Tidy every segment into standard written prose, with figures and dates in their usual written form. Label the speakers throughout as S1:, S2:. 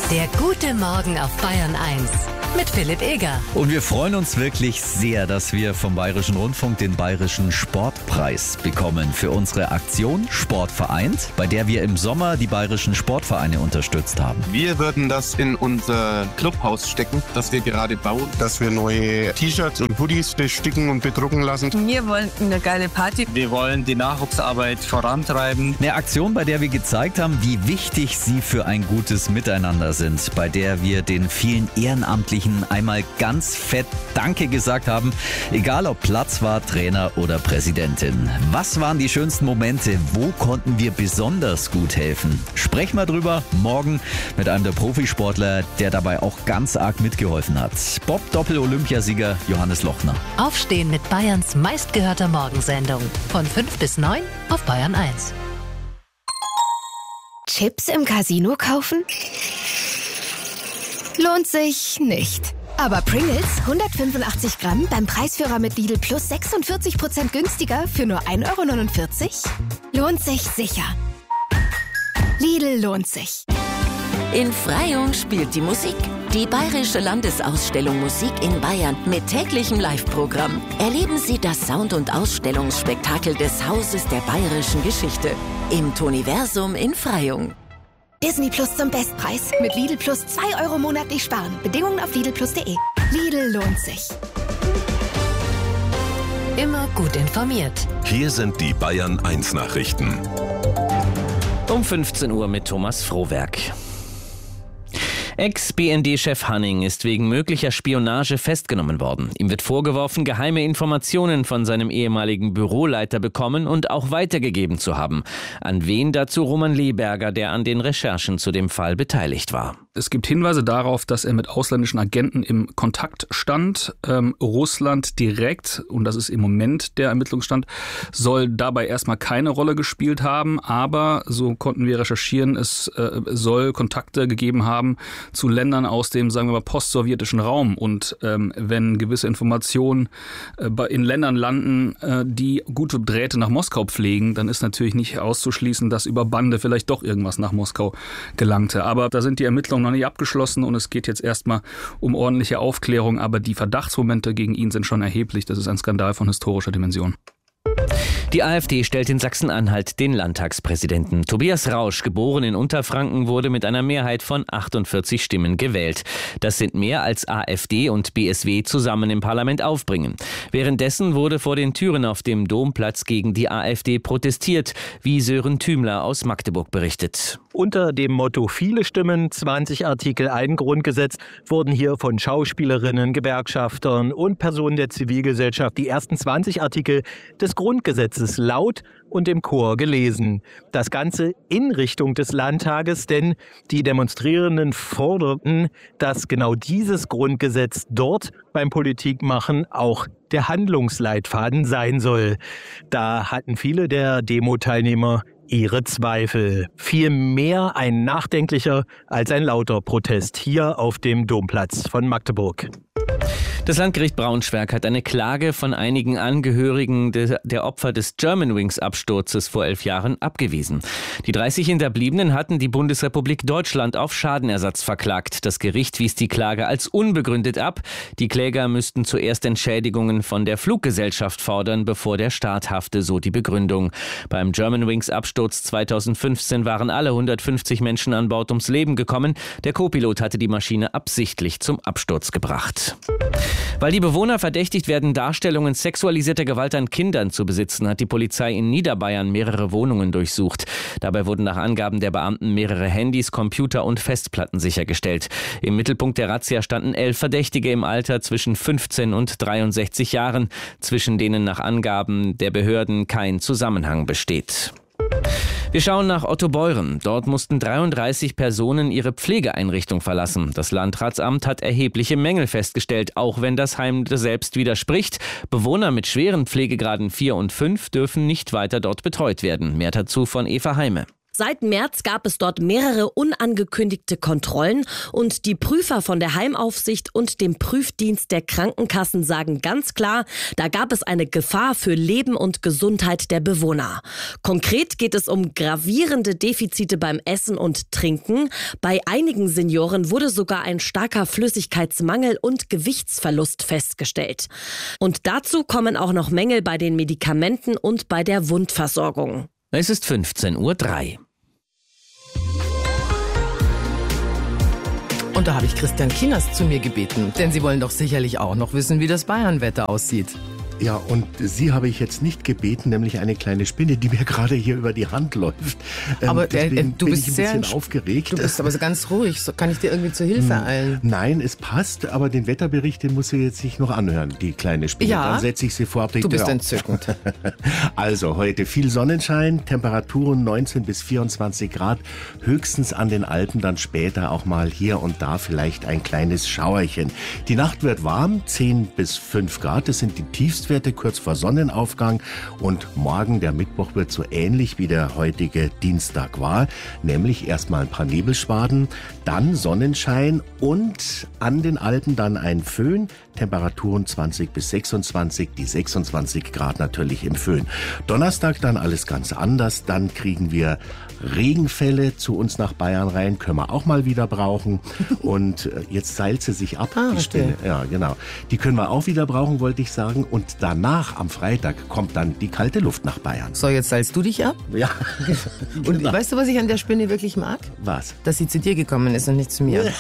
S1: Der gute Morgen auf Bayern 1 mit Philipp Eger.
S2: Und wir freuen uns wirklich sehr, dass wir vom Bayerischen Rundfunk den Bayerischen Sportpreis bekommen für unsere Aktion Sport vereint, bei der wir im Sommer die bayerischen Sportvereine unterstützt haben.
S3: Wir würden das in unser Clubhaus stecken, das wir gerade bauen.
S4: Dass wir neue T-Shirts und Hoodies besticken und bedrucken lassen.
S5: Wir wollen eine geile Party.
S6: Wir wollen die Nachwuchsarbeit vorantreiben.
S2: Eine Aktion, bei der wir gezeigt haben, wie wichtig sie für ein gutes Miteinander sind, bei der wir den vielen Ehrenamtlichen einmal ganz fett Danke gesagt haben, egal ob Platzwart, Trainer oder Präsidentin. Was waren die schönsten Momente? Wo konnten wir besonders gut helfen? Sprechen wir drüber morgen mit einem der Profisportler, der dabei auch ganz arg mitgeholfen hat. Bob-Doppel-Olympiasieger Johannes Lochner.
S1: Aufstehen mit Bayerns meistgehörter Morgensendung. Von 5 bis 9 auf Bayern 1.
S7: Chips im Casino kaufen? Lohnt sich nicht. Aber Pringles, 185 Gramm, beim Preisführer mit Lidl Plus 46% günstiger für nur 1,49 €? Lohnt sich sicher. Lidl lohnt sich.
S8: In Freyung spielt die Musik. Die Bayerische Landesausstellung Musik in Bayern mit täglichem Live-Programm. Erleben Sie das Sound- und Ausstellungsspektakel des Hauses der bayerischen Geschichte im Toniversum in Freyung.
S7: Disney Plus zum Bestpreis. Mit Lidl Plus 2 € monatlich sparen. Bedingungen auf lidlplus.de. Lidl lohnt sich.
S1: Immer gut informiert.
S9: Hier sind die Bayern 1 Nachrichten.
S10: Um 15 Uhr mit Thomas Frohwerk. Ex-BND-Chef Hanning ist wegen möglicher Spionage festgenommen worden. Ihm wird vorgeworfen, geheime Informationen von seinem ehemaligen Büroleiter bekommen und auch weitergegeben zu haben. An wen dazu Roman Leberger, der an den Recherchen zu dem Fall beteiligt war.
S11: Es gibt Hinweise darauf, dass er mit ausländischen Agenten im Kontakt stand. Russland direkt, und das ist im Moment der Ermittlungsstand, soll dabei erstmal keine Rolle gespielt haben. Aber, so konnten wir recherchieren, es soll Kontakte gegeben haben zu Ländern aus dem, sagen wir mal, postsowjetischen Raum. Und wenn gewisse Informationen in Ländern landen, die gute Drähte nach Moskau pflegen, dann ist natürlich nicht auszuschließen, dass über Bande vielleicht doch irgendwas nach Moskau gelangte. Aber da sind die Ermittlungen noch nicht abgeschlossen und es geht jetzt erstmal um ordentliche Aufklärung. Aber die Verdachtsmomente gegen ihn sind schon erheblich. Das ist ein Skandal von historischer Dimension.
S10: Die AfD stellt in Sachsen-Anhalt den Landtagspräsidenten. Tobias Rausch, geboren in Unterfranken, wurde mit einer Mehrheit von 48 Stimmen gewählt. Das sind mehr als AfD und BSW zusammen im Parlament aufbringen. Währenddessen wurde vor den Türen auf dem Domplatz gegen die AfD protestiert, wie Sören Thümler aus Magdeburg berichtet.
S12: Unter dem Motto viele Stimmen, 20 Artikel, ein Grundgesetz wurden hier von Schauspielerinnen, Gewerkschaftern und Personen der Zivilgesellschaft die ersten 20 Artikel des Grundgesetzes laut und im Chor gelesen. Das Ganze in Richtung des Landtages, denn die Demonstrierenden forderten, dass genau dieses Grundgesetz dort beim Politikmachen auch der Handlungsleitfaden sein soll. Da hatten viele der Demo-Teilnehmer ihre Zweifel. Viel mehr ein nachdenklicher als ein lauter Protest hier auf dem Domplatz von Magdeburg.
S10: Das Landgericht Braunschweig hat eine Klage von einigen Angehörigen der Opfer des Germanwings-Absturzes vor 11 Jahren abgewiesen. Die 30 Hinterbliebenen hatten die Bundesrepublik Deutschland auf Schadenersatz verklagt. Das Gericht wies die Klage als unbegründet ab. Die Kläger müssten zuerst Entschädigungen von der Fluggesellschaft fordern, bevor der Staat hafte, so die Begründung. Beim Germanwings-Absturz 2015 waren alle 150 Menschen an Bord ums Leben gekommen. Der Co-Pilot hatte die Maschine absichtlich zum Absturz gebracht. Weil die Bewohner verdächtigt werden, Darstellungen sexualisierter Gewalt an Kindern zu besitzen, hat die Polizei in Niederbayern mehrere Wohnungen durchsucht. Dabei wurden nach Angaben der Beamten mehrere Handys, Computer und Festplatten sichergestellt. Im Mittelpunkt der Razzia standen 11 Verdächtige im Alter zwischen 15 und 63 Jahren, zwischen denen nach Angaben der Behörden kein Zusammenhang besteht. Wir schauen nach Ottobeuren. Dort mussten 33 Personen ihre Pflegeeinrichtung verlassen. Das Landratsamt hat erhebliche Mängel festgestellt, auch wenn das Heim selbst widerspricht. Bewohner mit schweren Pflegegraden 4 und 5 dürfen nicht weiter dort betreut werden. Mehr dazu von Eva Heime.
S13: Seit März gab es dort mehrere unangekündigte Kontrollen und die Prüfer von der Heimaufsicht und dem Prüfdienst der Krankenkassen sagen ganz klar, da gab es eine Gefahr für Leben und Gesundheit der Bewohner. Konkret geht es um gravierende Defizite beim Essen und Trinken. Bei einigen Senioren wurde sogar ein starker Flüssigkeitsmangel und Gewichtsverlust festgestellt. Und dazu kommen auch noch Mängel bei den Medikamenten und bei der Wundversorgung.
S10: Es ist 15:03 Uhr.
S14: Und da habe ich Christian Kienast zu mir gebeten, denn Sie wollen doch sicherlich auch noch wissen, wie das Bayernwetter aussieht.
S15: Ja, und Sie habe ich jetzt nicht gebeten, nämlich eine kleine Spinne, die mir gerade hier über die Hand läuft.
S14: Aber
S15: du
S14: bin bist
S15: ich ein
S14: sehr
S15: bisschen aufgeregt.
S14: Du bist aber so ganz ruhig. So, kann ich dir irgendwie zur Hilfe eilen?
S15: Nein, es passt, aber den Wetterbericht, den muss sie jetzt sich noch anhören, die kleine Spinne.
S14: Ja,
S15: dann setze ich sie vor.
S14: Du bist entzückend.
S15: Also heute viel Sonnenschein, Temperaturen 19 bis 24 Grad, höchstens an den Alpen, dann später auch mal hier und da vielleicht ein kleines Schauerchen. Die Nacht wird warm, 10 bis 5 Grad, das sind die Tiefstwerte kurz vor Sonnenaufgang, und morgen, der Mittwoch, wird so ähnlich wie der heutige Dienstag war, nämlich erstmal ein paar Nebelschwaden, dann Sonnenschein und an den Alpen dann ein Föhn, Temperaturen 20 bis 26, die 26 Grad natürlich im Föhn. Donnerstag dann alles ganz anders, dann kriegen wir Regenfälle zu uns nach Bayern rein, können wir auch mal wieder brauchen, und jetzt seilt sie sich ab, die Spinne. Ja, genau. Die können wir auch wieder brauchen, wollte ich sagen, und danach am Freitag kommt dann die kalte Luft nach Bayern.
S14: So, jetzt seilst du dich ab?
S15: Ja.
S14: Und weißt du, was ich an der Spinne wirklich mag?
S15: Was?
S14: Dass sie zu dir gekommen ist und nicht zu mir.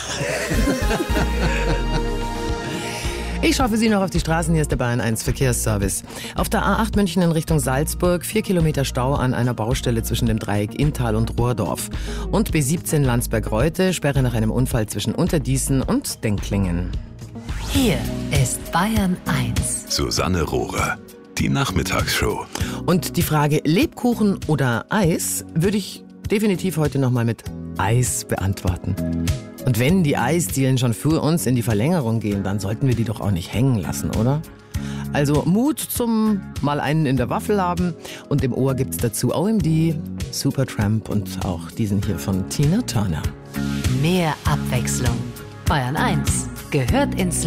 S14: Ich schaue für Sie noch auf die Straßen. Hier ist der Bayern 1 Verkehrsservice. Auf der A8 München in Richtung Salzburg 4 Kilometer Stau an einer Baustelle zwischen dem Dreieck Inntal und Rohrdorf. Und B17 Landsberg-Reute, Sperre nach einem Unfall zwischen Unterdießen und Denklingen.
S1: Hier ist Bayern 1.
S9: Susanne Rohrer, die Nachmittagsshow.
S14: Und die Frage Lebkuchen oder Eis würde ich definitiv heute nochmal mit Eis beantworten. Und wenn die Eisdielen schon für uns in die Verlängerung gehen, dann sollten wir die doch auch nicht hängen lassen, oder? Also Mut zum mal einen in der Waffel haben. Und im Ohr gibt's dazu OMD, Supertramp und auch diesen hier von Tina Turner.
S1: Mehr Abwechslung. Bayern 1 gehört ins